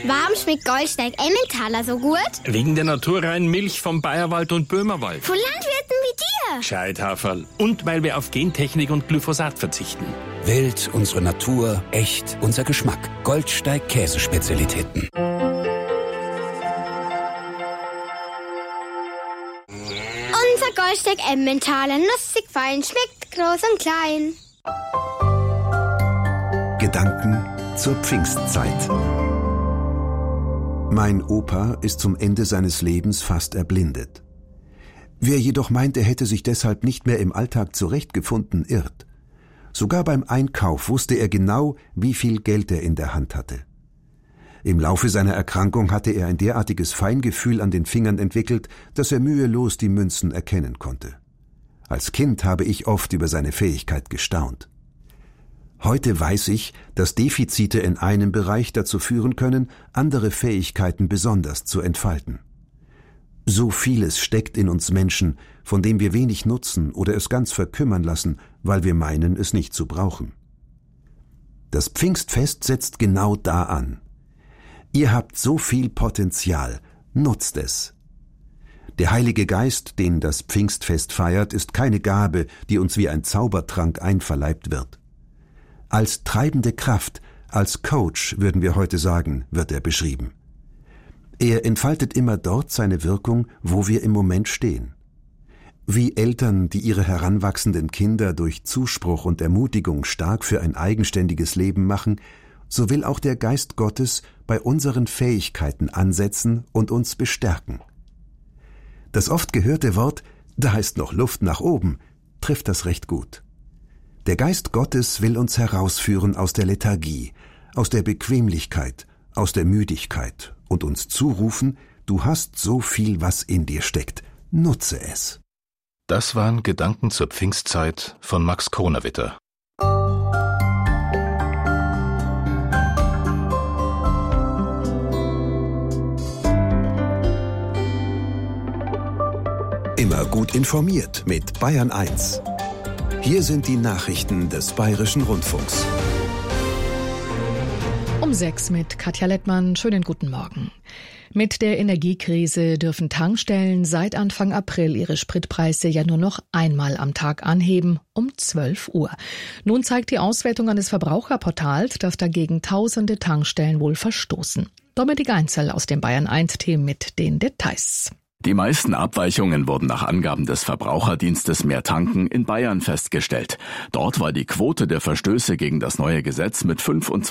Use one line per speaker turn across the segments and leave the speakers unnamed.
Warum schmeckt Goldsteig Emmentaler so gut?
Wegen der naturreinen Milch vom Bayerwald und Böhmerwald.
Von Landwirten wie dir.
Gescheithaferl. Und weil wir auf Gentechnik und Glyphosat verzichten.
Wild, unsere Natur, echt, unser Geschmack. Goldsteig Käsespezialitäten.
Unser Goldsteig Emmentaler, nussig fein, schmeckt groß und klein.
Gedanken zur Pfingstzeit. Mein Opa ist zum Ende seines Lebens fast erblindet. Wer jedoch meint, er hätte sich deshalb nicht mehr im Alltag zurechtgefunden, irrt. Sogar beim Einkauf wusste er genau, wie viel Geld er in der Hand hatte. Im Laufe seiner Erkrankung hatte er ein derartiges Feingefühl an den Fingern entwickelt, dass er mühelos die Münzen erkennen konnte. Als Kind habe ich oft über seine Fähigkeit gestaunt. Heute weiß ich, dass Defizite in einem Bereich dazu führen können, andere Fähigkeiten besonders zu entfalten. So vieles steckt in uns Menschen, von dem wir wenig nutzen oder es ganz verkümmern lassen, weil wir meinen, es nicht zu brauchen. Das Pfingstfest setzt genau da an. Ihr habt so viel Potenzial, nutzt es. Der Heilige Geist, den das Pfingstfest feiert, ist keine Gabe, die uns wie ein Zaubertrank einverleibt wird. Als treibende Kraft, als Coach, würden wir heute sagen, wird er beschrieben. Er entfaltet immer dort seine Wirkung, wo wir im Moment stehen. Wie Eltern, die ihre heranwachsenden Kinder durch Zuspruch und Ermutigung stark für ein eigenständiges Leben machen, so will auch der Geist Gottes bei unseren Fähigkeiten ansetzen und uns bestärken. Das oft gehörte Wort, da ist noch Luft nach oben, trifft das recht gut. Der Geist Gottes will uns herausführen aus der Lethargie, aus der Bequemlichkeit, aus der Müdigkeit und uns zurufen, du hast so viel, was in dir steckt, nutze es.
Das waren Gedanken zur Pfingstzeit von Max Kronawitter.
Immer gut informiert mit Bayern 1. Hier sind die Nachrichten des Bayerischen Rundfunks.
Um 6 mit Katja Lettmann. Schönen guten Morgen. Mit der Energiekrise dürfen Tankstellen seit Anfang April ihre Spritpreise ja nur noch einmal am Tag anheben, um 12 Uhr. Nun zeigt die Auswertung eines Verbraucherportals, dass dagegen tausende Tankstellen wohl verstoßen. Dominik Einzel aus dem Bayern 1-Team mit den Details.
Die meisten Abweichungen wurden nach Angaben des Verbraucherdienstes Mehr Tanken in Bayern festgestellt. Dort war die Quote der Verstöße gegen das neue Gesetz mit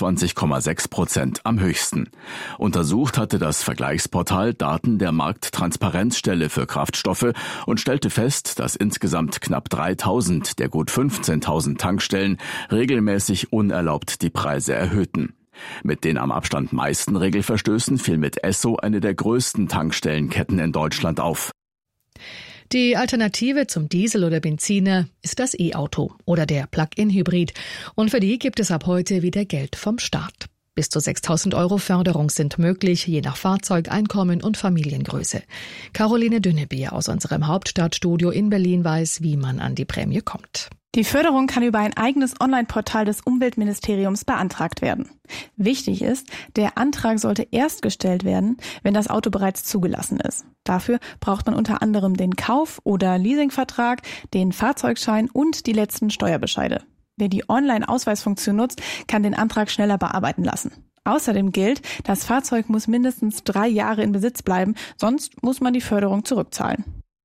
25,6% am höchsten. Untersucht hatte das Vergleichsportal Daten der Markttransparenzstelle für Kraftstoffe und stellte fest, dass insgesamt knapp 3.000 der gut 15.000 Tankstellen regelmäßig unerlaubt die Preise erhöhten. Mit den am Abstand meisten Regelverstößen fiel mit Esso eine der größten Tankstellenketten in Deutschland auf.
Die Alternative zum Diesel oder Benziner ist das E-Auto oder der Plug-in-Hybrid. Und für die gibt es ab heute wieder Geld vom Staat. Bis zu 6.000 € Förderung sind möglich, je nach Fahrzeug, Einkommen und Familiengröße. Caroline Dünnebier aus unserem Hauptstadtstudio in Berlin weiß, wie man an die Prämie kommt.
Die Förderung kann über ein eigenes Online-Portal des Umweltministeriums beantragt werden. Wichtig ist, der Antrag sollte erst gestellt werden, wenn das Auto bereits zugelassen ist. Dafür braucht man unter anderem den Kauf- oder Leasingvertrag, den Fahrzeugschein und die letzten Steuerbescheide. Wer die Online-Ausweisfunktion nutzt, kann den Antrag schneller bearbeiten lassen. Außerdem gilt, das Fahrzeug muss mindestens 3 Jahre in Besitz bleiben, sonst muss man die Förderung zurückzahlen.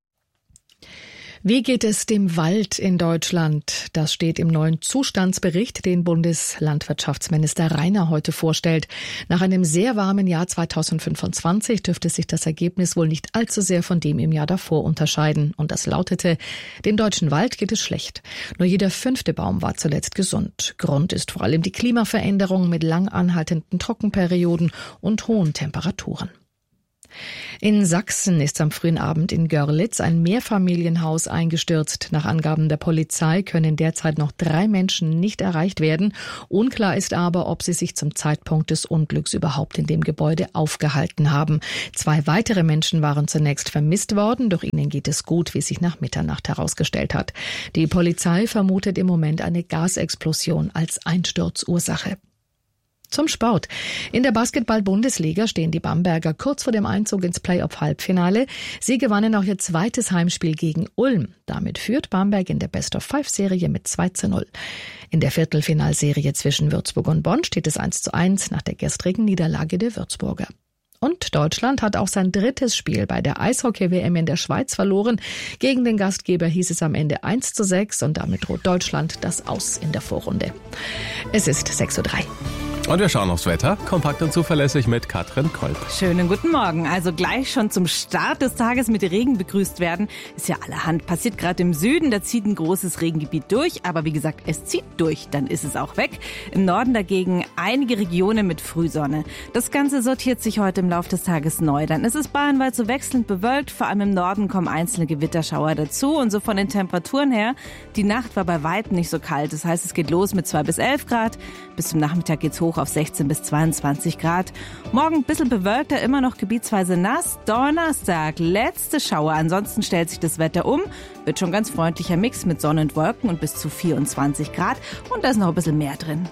Wie geht es dem Wald in Deutschland? Das steht im neuen Zustandsbericht, den Bundeslandwirtschaftsminister Rainer heute vorstellt. Nach einem sehr warmen Jahr 2025 dürfte sich das Ergebnis wohl nicht allzu sehr von dem im Jahr davor unterscheiden. Und das lautete: Dem deutschen Wald geht es schlecht. Nur jeder 5. Baum war zuletzt gesund. Grund ist vor allem die Klimaveränderung mit lang anhaltenden Trockenperioden und hohen Temperaturen. In Sachsen ist am frühen Abend in Görlitz ein Mehrfamilienhaus eingestürzt. Nach Angaben der Polizei können derzeit noch 3 Menschen nicht erreicht werden. Unklar ist aber, ob sie sich zum Zeitpunkt des Unglücks überhaupt in dem Gebäude aufgehalten haben. 2 weitere Menschen waren zunächst vermisst worden, doch ihnen geht es gut, wie sich nach Mitternacht herausgestellt hat. Die Polizei vermutet im Moment eine Gasexplosion als Einsturzursache. Zum Sport. In der Basketball-Bundesliga stehen die Bamberger kurz vor dem Einzug ins Playoff-Halbfinale. Sie gewannen auch ihr zweites Heimspiel gegen Ulm. Damit führt Bamberg in der Best-of-5-Serie mit 2:0. In der Viertelfinalserie zwischen Würzburg und Bonn steht es 1:1 nach der gestrigen Niederlage der Würzburger. Und Deutschland hat auch sein drittes Spiel bei der Eishockey-WM in der Schweiz verloren. Gegen den Gastgeber hieß es am Ende 1:6 und damit droht Deutschland das Aus in der Vorrunde. Es ist 6:03 Uhr.
Und wir schauen aufs Wetter, kompakt und zuverlässig mit Katrin Kolb.
Schönen guten Morgen. Also gleich schon zum Start des Tages mit Regen begrüßt werden. Ist ja allerhand. Passiert gerade im Süden, da zieht ein großes Regengebiet durch. Aber wie gesagt, es zieht durch, dann ist es auch weg. Im Norden dagegen einige Regionen mit Frühsonne. Das Ganze sortiert sich heute im Laufe des Tages neu. Dann ist es bayernweit so wechselnd bewölkt. Vor allem im Norden kommen einzelne Gewitterschauer dazu. Und so von den Temperaturen her, die Nacht war bei weitem nicht so kalt. Das heißt, es geht los mit 2 bis 11 Grad. Bis zum Nachmittag geht's hoch auf 16 bis 22 Grad. Morgen ein bisschen bewölkter, immer noch gebietsweise nass. Donnerstag, letzte Schauer. Ansonsten stellt sich das Wetter um. Wird schon ganz freundlicher Mix mit Sonne und Wolken und bis zu 24 Grad. Und da ist noch ein bisschen mehr drin.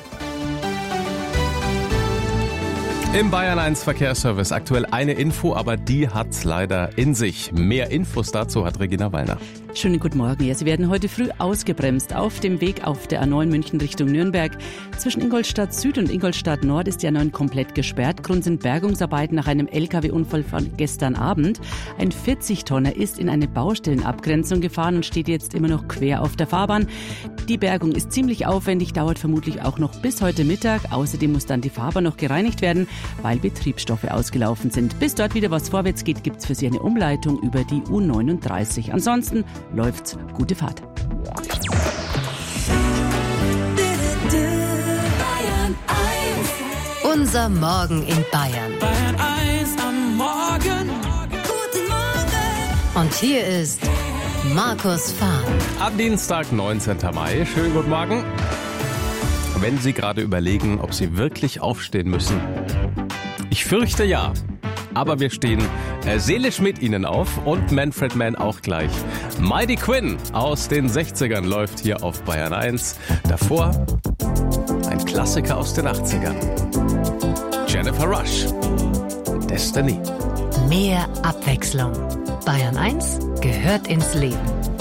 Im Bayern 1 Verkehrsservice aktuell eine Info, aber die hat's leider in sich. Mehr Infos dazu hat Regina Wallner.
Schönen guten Morgen. Ja, Sie werden heute früh ausgebremst auf dem Weg auf der A9 München Richtung Nürnberg. Zwischen Ingolstadt Süd und Ingolstadt Nord ist die A9 komplett gesperrt. Grund sind Bergungsarbeiten nach einem LKW-Unfall von gestern Abend. Ein 40-Tonner ist in eine Baustellenabgrenzung gefahren und steht jetzt immer noch quer auf der Fahrbahn. Die Bergung ist ziemlich aufwendig, dauert vermutlich auch noch bis heute Mittag. Außerdem muss dann die Fahrbahn noch gereinigt werden, weil Betriebsstoffe ausgelaufen sind. Bis dort wieder was vorwärts geht, gibt's für Sie eine Umleitung über die U39. Ansonsten läuft's. Gute Fahrt.
Unser Morgen in Bayern.
Bayern 1 am Morgen.
Guten Morgen. Und hier ist Markus Fahn.
Am Dienstag, 19. Mai. Schönen guten Morgen. Wenn Sie gerade überlegen, ob Sie wirklich aufstehen müssen. Ich fürchte ja. Aber wir stehen seelisch mit Ihnen auf und Manfred Mann auch gleich. Mighty Quinn aus den 60ern läuft hier auf Bayern 1. Davor ein Klassiker aus den 80ern. Jennifer Rush, Destiny.
Mehr Abwechslung. Bayern 1 gehört ins Leben.